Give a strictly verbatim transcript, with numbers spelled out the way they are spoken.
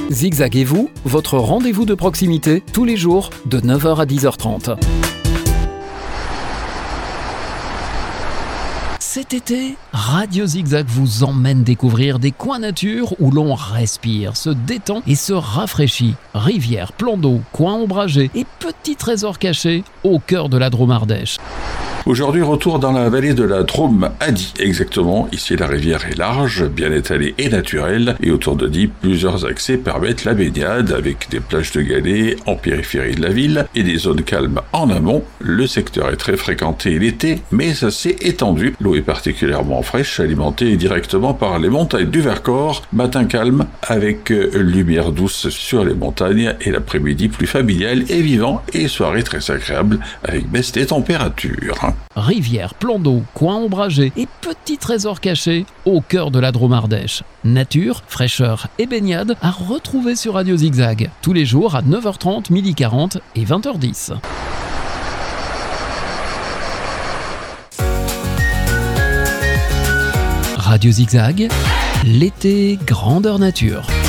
Zigzag et vous, votre rendez-vous de proximité, tous les jours, de neuf heures à dix heures trente. Cet été, Radio Zigzag vous emmène découvrir des coins nature où l'on respire, se détend et se rafraîchit. Rivières, plans d'eau, coins ombragés et petits trésors cachés au cœur de la Drôme Ardèche. Aujourd'hui, retour dans la vallée de la Drôme, à Die exactement. Ici, la rivière est large, bien étalée et naturelle. Et autour de Die, plusieurs accès permettent la baignade avec des plages de galets en périphérie de la ville et des zones calmes en amont. Le secteur est très fréquenté l'été, mais assez étendu. L'eau est particulièrement fraîche, alimentée directement par les montagnes du Vercors. Matin calme avec lumière douce sur les montagnes et l'après-midi plus familial et vivant et soirée très agréable avec baisse des températures. Rivières, plans d'eau, coins ombragés et petits trésors cachés au cœur de la Drôme Ardèche. Nature, fraîcheur et baignade à retrouver sur Radio Zigzag tous les jours à neuf heures trente, midi quarante et vingt heures dix. Radio Zigzag, l'été grandeur nature.